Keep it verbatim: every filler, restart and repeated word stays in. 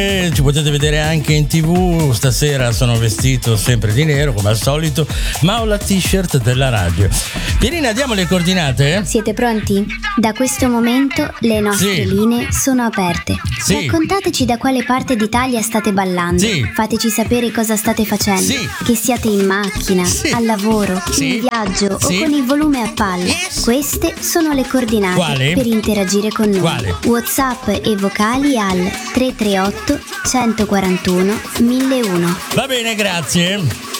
Ci potete vedere anche in tv. Stasera sono vestito sempre di nero come al solito, ma ho la t-shirt della radio. Pierina, diamo le coordinate? Siete pronti? Da questo momento le nostre Sì. linee sono aperte. Sì. Raccontateci da quale parte d'Italia state ballando. Sì. Fateci sapere cosa state facendo. Sì. Che siate in macchina, Sì. al lavoro, Sì. in viaggio Sì. o con il volume a palla. Yes. Queste sono le coordinate Quali? per interagire con noi. Quali? WhatsApp e vocali al tre tre otto, centoquarantuno, mille uno. Va bene, grazie.